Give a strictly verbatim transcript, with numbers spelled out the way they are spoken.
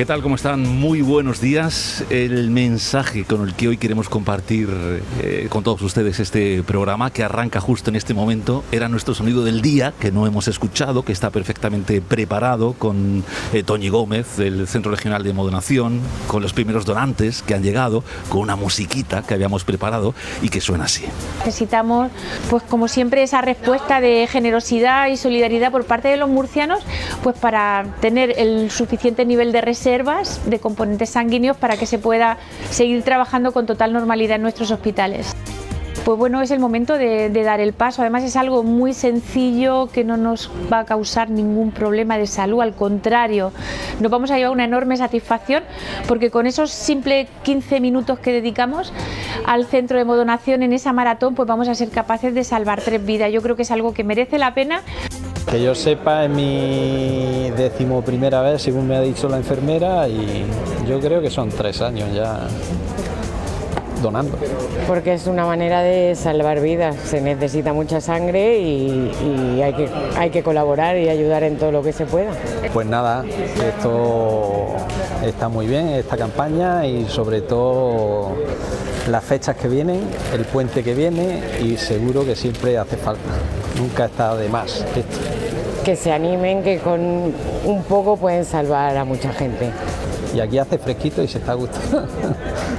¿Qué tal? ¿Cómo están? Muy buenos días. El mensaje con el que hoy queremos compartir eh, con todos ustedes este programa, que arranca justo en este momento, era nuestro sonido del día, que no hemos escuchado, que está perfectamente preparado con eh, Toñi Gómez del Centro Regional de Modonación, con los primeros donantes que han llegado, con una musiquita que habíamos preparado y que suena así. Necesitamos, pues como siempre, esa respuesta de generosidad y solidaridad por parte de los murcianos, pues para tener el suficiente nivel de reservas de componentes sanguíneos para que se pueda seguir trabajando con total normalidad en nuestros hospitales. Pues bueno, es el momento de, de dar el paso. Además es algo muy sencillo que no nos va a causar ningún problema de salud, al contrario, nos vamos a llevar una enorme satisfacción porque con esos simples quince minutos que dedicamos al centro de Modonación en esa maratón, pues vamos a ser capaces de salvar tres vidas. Yo creo que es algo que merece la pena. Que yo sepa, es mi decimoprimera vez, según me ha dicho la enfermera, y yo creo que son tres años ya donando. Porque es una manera de salvar vidas, se necesita mucha sangre y, y hay que, hay que colaborar y ayudar en todo lo que se pueda. Pues nada, esto está muy bien, esta campaña, y sobre todo las fechas que vienen, el puente que viene, y seguro que siempre hace falta, nunca está de más esto. Que se animen, que con un poco pueden salvar a mucha gente. Y aquí hace fresquito y se está a gusto.